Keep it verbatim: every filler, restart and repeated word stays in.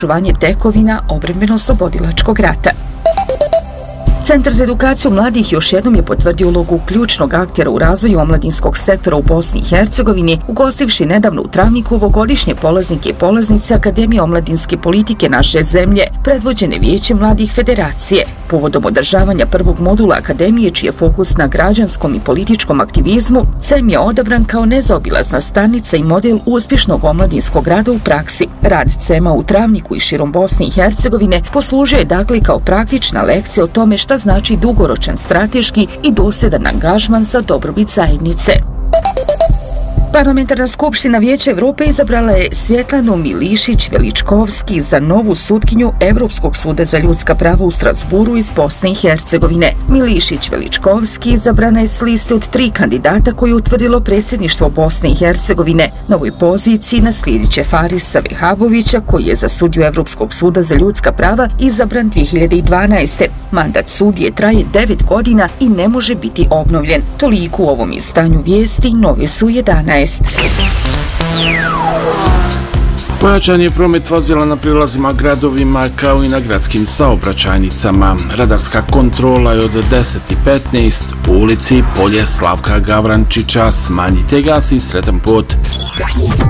očuvanje tekovina obrambeno-oslobodilačkog rata. Centar za edukaciju mladih još jednom je potvrdio ulogu ključnog aktera u razvoju omladinskog sektora u Bosni i Hercegovini, ugostivši nedavno u Travniku ovogodišnje polaznike i polaznice Akademije omladinske politike naše zemlje, predvođene Vijećem mladih federacije. Povodom održavanja prvog modula Akademije, čiji je fokus na građanskom i političkom aktivizmu, C E M je odabran kao nezaobilazna stanica i model uspješnog omladinskog rada u praksi. Rad C E M-a u Travniku i širom Bosne i Hercegovine poslužio je dakle kao praktična lekcija o tome šta znači dugoročan strateški i dosljedan angažman za dobrobit zajednice. Parlamentarna skupština Vijeća Evrope izabrala je Svjetlanu Milišić-Veličkovski za novu sutkinju Evropskog suda za ljudska prava u Strasburu iz Bosne i Hercegovine. Milišić-Veličkovski izabrana je s liste od tri kandidata koje je utvrdilo predsjedništvo Bosne i Hercegovine. Novoj poziciji naslijedit će Farisa Vehabovića, koji je za sudiju Evropskog suda za ljudska prava izabran dvije hiljade dvanaeste. Mandat sudije traje devet godina i ne može biti obnovljen. Toliko u ovom izdanju vijesti, nove su jedanaest. Pojačan je promet vozila na prilazima gradovima kao i na gradskim saobraćajnicama. Radarska kontrola je od deset i petnaest u ulici Polje Slavka Gavrančića. Smanjite gas i sretan put.